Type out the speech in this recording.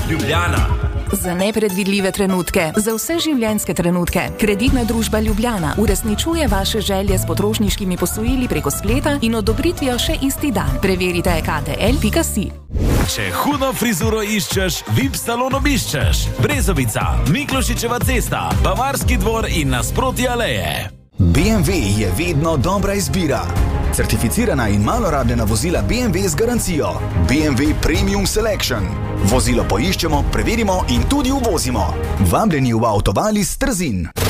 Ljubljana. Za nepredvidljive trenutke, za vse življenjske trenutke. Kreditna družba Ljubljana uresničuje vaše želje s potrošniškimi posojili preko spleta in odobritvijo še isti dan. Preverite ktl.si. Če hudo frizuro iščeš, VIP salon obiščeš. Brezovica, Miklošičeva cesta, Bavarski dvor in nasprotje aleje. BMW je vedno dobra izbira. Certificirana in malorabljena vozila BMW z garancijo. BMW Premium Selection. Vozilo poiščemo, preverimo in tudi uvozimo. Vabljeni v Avtovalis Trzin.